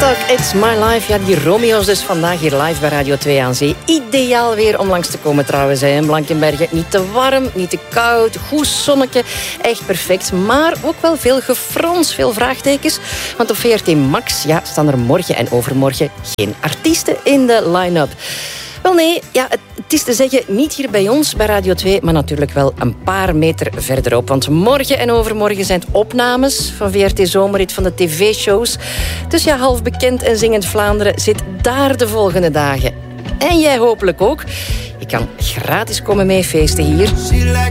It's My Life. Ja, die Romeo's dus vandaag hier live bij Radio 2 aan Zee. Ideaal weer om langs te komen trouwens in Blankenberge. Niet te warm, niet te koud, goed zonnetje. Echt perfect, maar ook wel veel gefrons, veel vraagtekens. Want op VRT Max staan er morgen en overmorgen geen artiesten in de line-up. Wel nee, het is te zeggen, niet hier bij ons, bij Radio 2, maar natuurlijk wel een paar meter verderop. Want morgen en overmorgen zijn het opnames van VRT Zomerrit van de tv-shows. Dus half bekend en zingend Vlaanderen zit daar de volgende dagen. En jij hopelijk ook. Je kan gratis komen mee feesten hier.